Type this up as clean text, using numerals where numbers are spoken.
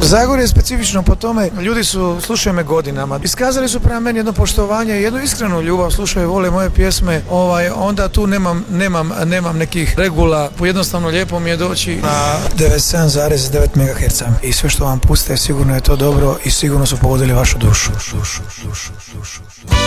Zagorje je specifično po tome, ljudi slušaju me godinama, iskazali su prema meni jedno poštovanje, jednu iskrenu ljubav, slušaju, vole moje pjesme, onda tu nemam nekih regula, jednostavno lijepo mi je doći na 97,9 MHz i sve što vam puste sigurno je to dobro i sigurno su pogodili vašu dušu.